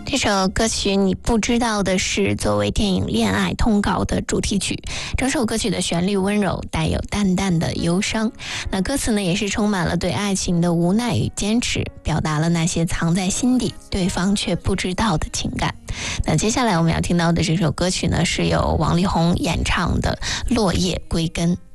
这首歌曲你不知道的是，作为电影《恋爱通告》的主题曲，整首歌曲的旋律温柔，带有淡淡的忧伤。那歌词呢，也是充满了对爱情的无奈与坚持，表达了那些藏在心底，对方却不知道的情感。那接下来我们要听到的这首歌曲呢，是由王力宏演唱的《落叶归根》。